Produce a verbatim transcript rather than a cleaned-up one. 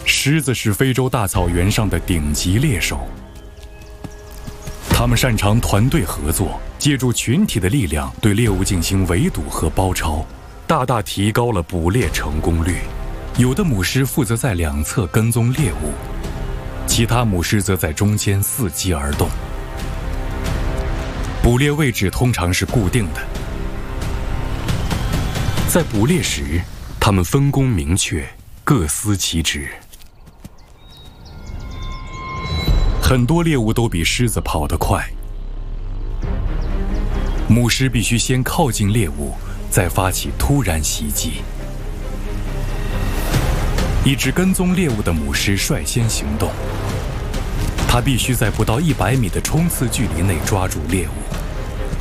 狮子是非洲大草原上的顶级猎手，它们擅长团队合作，借助群体的力量对猎物进行围堵和包抄，大大提高了捕猎成功率。有的母狮负责在两侧跟踪猎物，其他母狮则在中间伺机而动。捕猎位置通常是固定的，在捕猎时，它们分工明确，各司其职。很多猎物都比狮子跑得快，母狮必须先靠近猎物，再发起突然袭击。一只跟踪猎物的母狮率先行动，它必须在不到一百米的冲刺距离内抓住猎物，